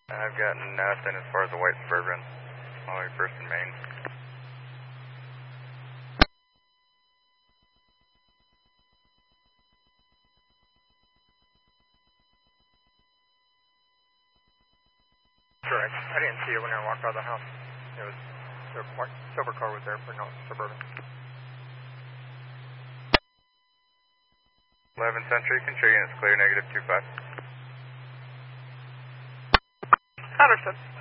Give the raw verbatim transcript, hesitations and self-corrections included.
I've got nothing as far as the white Suburban, all the way first and Main. Correct. I didn't see it when I walked out of the house. It was, the white, silver car was there, but no Suburban. eleven Century, you can show units clear, negative two five. Understood.